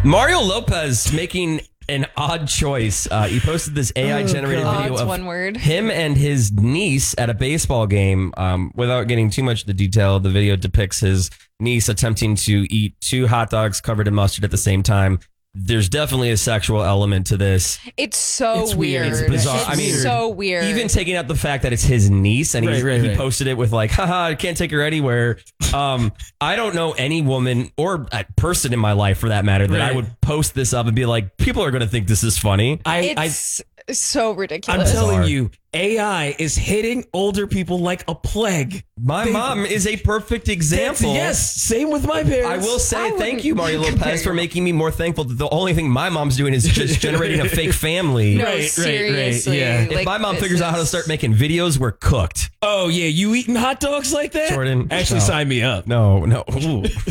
Mario Lopez making an odd choice. He posted this AI-generated video Odd's of one word. him and his niece at a baseball game. Without getting too much into detail, the video depicts his niece attempting to eat 2 hot dogs covered in mustard at the same time. There's definitely a sexual element to this. It's so weird. It's bizarre. It's I mean, so weird. Even taking out the fact that it's his niece and he posted it with like, haha, I can't take her anywhere. I don't know any woman or person in my life for that matter that I would post this up and be like, people are going to think this is funny. It's so ridiculous. I'm telling you, AI is hitting older people like a plague. My mom is a perfect example. Yes, same with my parents. I will say thank you, Mario Lopez, for making me more thankful that the only thing my mom's doing is just generating a fake family. No, seriously. Yeah. If my mom figures out how to start making videos, we're cooked. Oh, yeah, you eating hot dogs like that? Jordan, Actually, no. sign me up. No. Ooh.